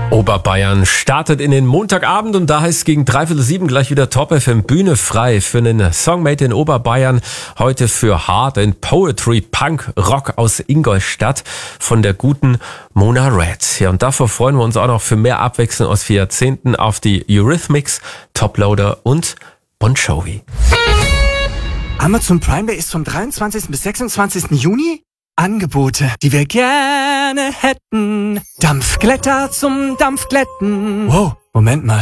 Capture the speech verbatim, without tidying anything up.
Oberbayern startet in den Montagabend und da heißt es gegen dreiviertel sieben gleich wieder Top F M Bühne frei für einen Song made in Oberbayern. Heute für Hard and Poetry Punk Rock aus Ingolstadt von der guten Mona Red. Ja, und davor freuen wir uns auch noch für mehr Abwechslung aus vier Jahrzehnten auf die Eurythmics, Toploader und Bon Jovi. Amazon Prime Day ist vom dreiundzwanzigsten bis sechsundzwanzigsten Juni. Angebote, die wir gerne hätten. Dampfglätter zum Dampfglätten. Wow, Moment mal.